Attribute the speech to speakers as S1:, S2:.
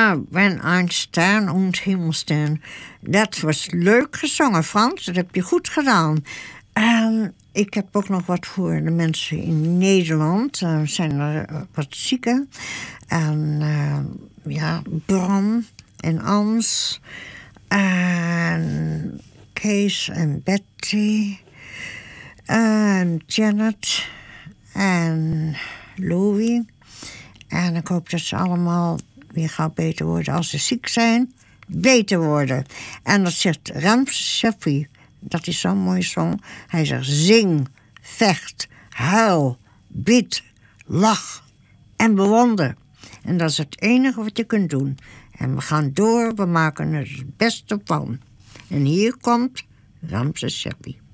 S1: Ja, Wenn ein Stern und Himmelstern. Dat was leuk gezongen, Frans. Dat heb je goed gedaan. Ik heb ook nog wat voor de mensen in Nederland. Zijn er wat zieken. En Bram en Ans. En Kees en Betty. En Janet. En Louie. En ik hoop dat ze allemaal weer gauw beter worden. Als ze ziek zijn, beter worden. En dat zegt Ramses Shaffi. Dat is zo'n mooie song. Hij zegt zing, vecht, huil, bid, lach en bewonder. En dat is het enige wat je kunt doen. En we gaan door, we maken er het beste van. En hier komt Ramses Shaffi.